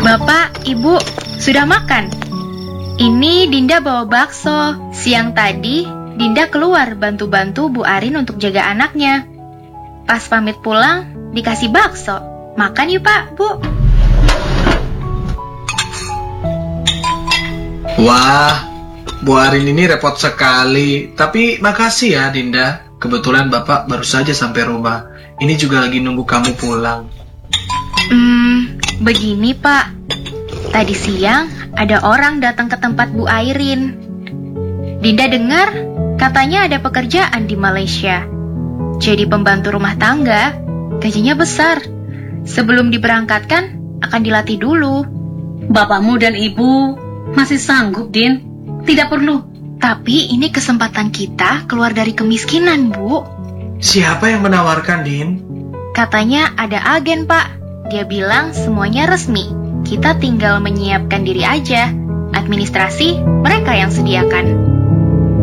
Bapak, Ibu, sudah makan? Ini Dinda bawa bakso. Siang tadi, Dinda keluar bantu-bantu Bu Arin untuk jaga anaknya. Pas pamit pulang, dikasih bakso. Makan yuk Pak, Bu. Wah, Bu Arin ini repot sekali. Tapi makasih ya Dinda. Kebetulan Bapak baru saja sampai rumah. Ini juga lagi nunggu kamu pulang. Begini Pak. Tadi siang ada orang datang ke tempat Bu Airin. Dinda dengar katanya ada pekerjaan di Malaysia. Jadi pembantu rumah tangga, gajinya besar. Sebelum diberangkatkan, akan dilatih dulu. Bapakmu dan ibu masih sanggup, Din. Tidak perlu. Tapi ini kesempatan kita keluar dari kemiskinan, Bu. Siapa yang menawarkan, Din? Katanya ada agen, Pak. Dia bilang semuanya resmi. Kita tinggal menyiapkan diri aja. Administrasi mereka yang sediakan.